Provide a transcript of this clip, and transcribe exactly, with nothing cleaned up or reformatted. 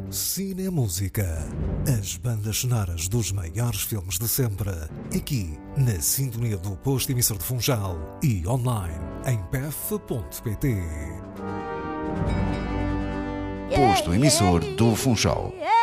Cinemúsica. As bandas sonoras dos maiores filmes de sempre. Aqui, na sintonia do posto emissor de Funchal e online em p f ponto p t. Posto emissor do Funchal.